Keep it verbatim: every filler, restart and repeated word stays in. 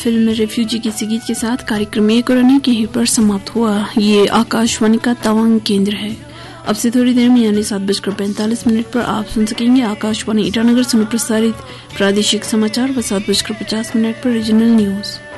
Film refugee के इसी गीत के साथ कार्यक्रम एक और अनेक यहीं पर समाप्त हुआ। ये आकाशवाणी का तवांग केंद्र है। अब से थोड़ी देर में यानी सात बजकर पैंतालीस मिनट पर आप सुन सकेंगे आकाशवाणी ईटानगर से प्रसारित प्रादेशिक समाचार व सात बजकर पचास मिनट पर रीजनल न्यूज।